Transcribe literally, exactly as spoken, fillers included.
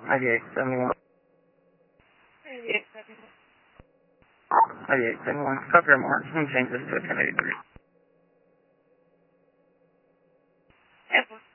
ninety-eight seventy-one. ninety-eight seventy-one. Copy your mark. Change this to ten eighty-three. Yes,